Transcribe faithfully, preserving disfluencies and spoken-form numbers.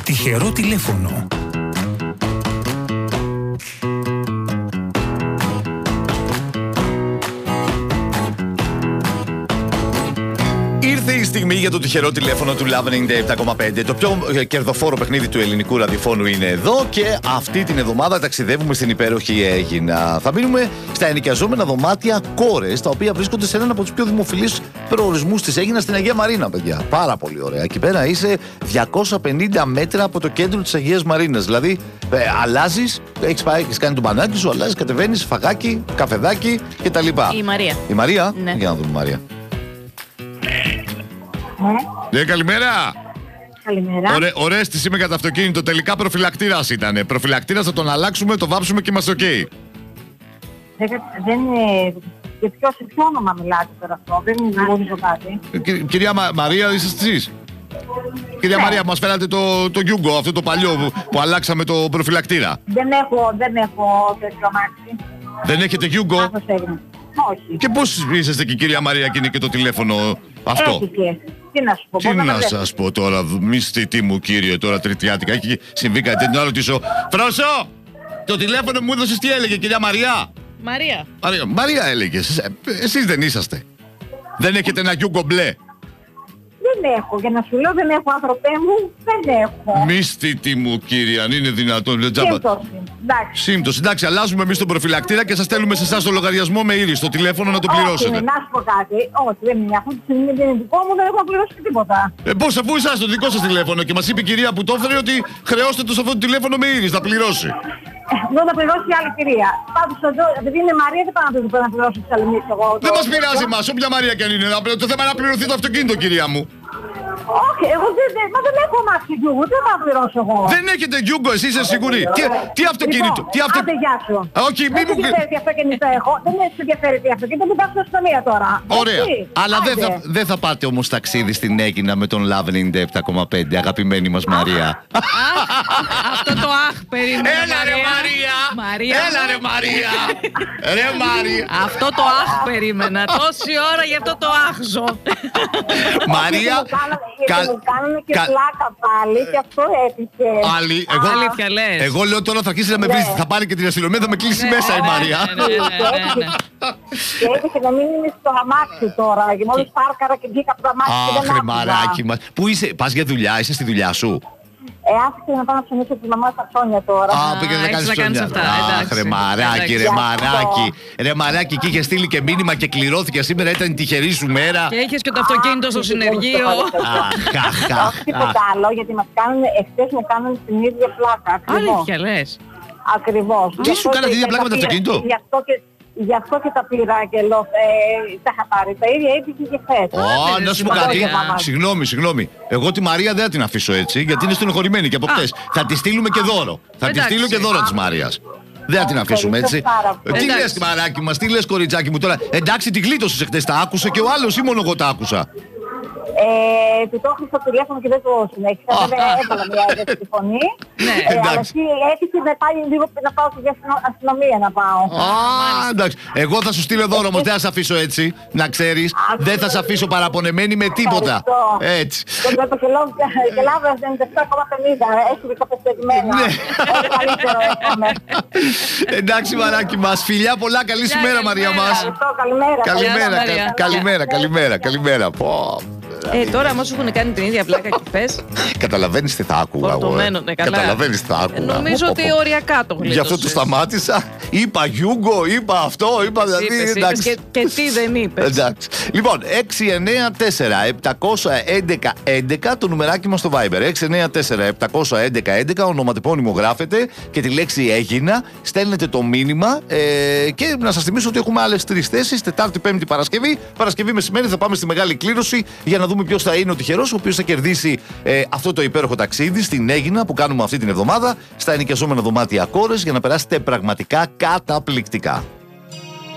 τυχερό τηλέφωνο. Ήρθε η στιγμή για το τυχερό τηλέφωνο του Love ενενήντα επτά κόμμα πέντε. Το πιο κερδοφόρο παιχνίδι του ελληνικού ραδιοφώνου είναι εδώ και αυτή την εβδομάδα ταξιδεύουμε στην υπέροχη Αίγινα. Θα μείνουμε στα ενοικιαζόμενα δωμάτια Κόρες, τα οποία βρίσκονται σε έναν από τους πιο δημοφιλείς προορισμούς της Αίγινας, στην Αγία Μαρίνα, παιδιά. Πάρα πολύ ωραία. Εκεί πέρα είσαι διακόσια πενήντα μέτρα από το κέντρο της Αγίας Μαρίνας. Δηλαδή, ε, αλλάζεις, έχεις πάει, έχεις κάνει το μπανάκι σου, αλλάζεις, κατεβαίνεις, φαγάκι, καφεδάκι κτλ. Η Μαρία. Η Μαρία, ναι. Για να δούμε, Μαρία. Ναι, ναι, καλημέρα. Καλημέρα. Ωραί, ωραίες είμαι κατά το αυτοκίνητο. Τελικά προφυλακτήρας ήτανε. Προφυλακτήρας θα τον αλλάξουμε, το βάψουμε και είμαστε οκ. Okay. Δεν, δεν είναι. Για ποιο, σε ποιο όνομα μιλάτε τώρα αυτό, δεν γνωρίζω κάτι. Κυ, κυρία Μα, Μαρία, είσαστε εσείς? Κυρία ναι. Μαρία, μας φέρατε το, το Γιούγκο, αυτό το παλιό που, που αλλάξαμε το προφυλακτήρα. Δεν έχω, δεν έχω τέτοιο αμάξι. Δεν έχετε Γιούγκο? Όχι. Και πώς είσαστε και κυρία Μαρία και είναι και το τηλέφωνο αυτό? Έφυγε. Τι να σου πω. Τι να σας πω τώρα, μυστητή μου κύριε, τώρα τριτιάτικα. Έχει συμβεί κάτι τέτοιο, να ρωτήσω. Φρόσο! Το τηλέφωνο μου έδωσες τι έλεγε, κυρία Μαριά? Μαρία. Μαρία, Μαρία έλεγε. Εσείς, εσείς δεν είσαστε? Δεν έχετε ένα Γιούγκο μπλε? Δεν έχω, για να σου λέω δεν έχω, άνθρωπέ μου, δεν έχω. Μυστητή μου κύριε, αν είναι δυνατόν. Σύμπτωση. Εντάξει. Σύμπτωση. Εντάξει, αλλάζουμε εμείς τον προφυλακτήρα και σας στέλνουμε σε εσάς το λογαριασμό με Ήρη στο τηλέφωνο να το πληρώσετε. Όχι, να σου πω κάτι. Όχι, δεν είναι. Αυτή τη στιγμή δεν είναι δικό μου, δεν έχω πληρώσει και τίποτα. Ε, πώς, αφού εσάς το δικό σας τηλέφωνο και μας είπε η κυρία που το έφερε ότι χρεώστε το σε αυτό το τηλέφωνο με Ήρη, θα πληρώσει. Δεν θα πληρώσει η άλλη κυρία. Πάντως εδώ, επειδή είναι Μαρία, δεν πάω να το να πληρώσω τις αλλημίες εγώ. Δεν μας πειράζει εμάς, όποια Μαρία και αν είναι. Το θέμα είναι να πληρωθεί το αυτοκίνητο, κυρία μου. Όχι, εγώ δεν, δεν, μα δεν έχω αμάξι Γιούγκο, δεν θα πληρώσω εγώ. Δεν έχετε Γιούγκο, εσείς είστε σίγουροι? Τι, τι αυτοκίνητο? Λοιπόν, τι αυτο... άντε γεια σου. Όχι, μη δεν μου... με ενδιαφέρει τι αυτοκίνητο έχω, δεν με ενδιαφέρει τι αυτοκίνητο, δεν πάω στην αστυνομία τώρα. Ωραία, έτσι, αλλά δεν θα, δεν θα πάτε όμως ταξίδι στην Αίγινα με τον Love ενενήντα επτά κόμμα πέντε, αγαπημένη μας Μαρία. Αυτό το αχ περίμενα. Έλα ρε Μαρία! Μαρία. Έλα ρε Μαρία! Ρε Μαρία! Αυτό το αχ περίμενα. Τόση ώρα για αυτό το αχ ζω. Μαρία! Μου κάνανε και πλάκα πάλι και αυτό έτυχε. Άλλη, εγώ, αλήθεια λες? εγώ λέω τώρα θα αρχίσει να με βρει. Θα πάρει και την αστυνομία, θα με κλείσει μέσα η Μαρία. Και έτυχε να μην είναι στο αμάξι τώρα. Και μόλις πάρκαρα και βγήκα από το αμάξι και δεν άκουσα. άκουγα. Αχ, μαράκι μας. Πού είσαι, πας για δουλειά, είσαι στη δουλειά σου? Ε, άφησε να πάω να ψωνίσω τη μαμά στα ψώνια τώρα. Α, πήγες να κάνεις ψώνια. Αχ, ρε μαράκι, ρε μαράκι. Ρε μαράκι, και είχε στείλει και μήνυμα και κληρώθηκε σήμερα, ήταν η τυχερή σου μέρα. Και είχες και το αυτοκίνητο στο συνεργείο. Όχι τίποτα άλλο, γιατί μας κάνουν, εχθές μου κάνουν την ίδια πλάκα. Αλήθεια λες? Ακριβώς. Τι σου κάνανε την ίδια πλάκα με το αυτοκίνητο? Γι' αυτό και τα πήρα και λέω, ε, τα είχα πάρει. Τα ίδια έτυχε και χθες. Ω, να σου πω κάτι. Συγγνώμη, συγγνώμη. Εγώ τη Μαρία δεν θα την αφήσω έτσι, γιατί είναι στενοχωρημένη και από χτες. Θα τη στείλουμε και δώρο. Θα τη στείλω και δώρο της Μαρίας. Δεν θα την αφήσουμε έτσι. Τι λες, μαράκι μας, τι λες, κοριτσάκι μου τώρα? Εντάξει, τη γλίτωσες χτες, τα άκουσε και ο άλλος ή μόνο εγώ τα άκουσα? Ε, του το έχω στο τηλέφωνο και δεν το συνέχισα. Βέβαια έβαλα μια ένταση φωνή. Ναι, ε, αλλά εσύ έτυχε να πάει λίγο να πάω στην αστυνομία να πάω. Α, εντάξει. Εγώ θα σου στείλω δώρο όμως, δεν θα σε αφήσω έτσι, να ξέρεις. Δεν θα σε αφήσω παραπονεμένη με τίποτα. Έτσι. Τον βλέπω και λόγω και λάβω ενενήντα επτά κόμμα πενήντα. Έχει δεκαπεντημένα. Καλύτερο έχουμε. Εντάξει, μαράκι μας. Φιλιά πολλά, καλή σου μέρα, Μαρία μας. Καλημέρα. Καλημέρα, καλημέρα, καλημέρα, καλημέρα. Ε, τώρα όμως έχουν κάνει την ίδια πλάκα και πες. Καταλαβαίνεις τι θα άκουγα εγώ. Φορτωμένο, ναι, καλά. Καταλαβαίνεις τι θα άκουγα. Ε, νομίζω ότι οριακά το γλίτωσες. Γι' αυτό το σταμάτησα. Είπα Γιούγκο, είπα αυτό, είπα δηλαδή. Είπες, είπες και, και τι δεν είπες. Εντάξει. Λοιπόν, έξι εννιά τέσσερα επτά ένα ένα έντεκα το νουμεράκι μας στο Viber. έξι εννιά τέσσερα επτά ένα ένα έντεκα ονοματεπώνυμο γράφετε και τη λέξη Έγινα. Στέλνετε το μήνυμα ε, και να σας θυμίσω ότι έχουμε άλλες τρεις θέσεις. Τετάρτη, Πέμπτη, Παρασκευή. Παρασκευή μεσημέρι θα πάμε στη μεγάλη κλήρωση για να δούμε ποιος θα είναι ο τυχερός, ο οποίος θα κερδίσει ε, αυτό το υπέροχο ταξίδι στην Αίγινα που κάνουμε αυτή την εβδομάδα στα ενοικιαζόμενα δωμάτια Κόρες για να περάσετε πραγματικά καταπληκτικά.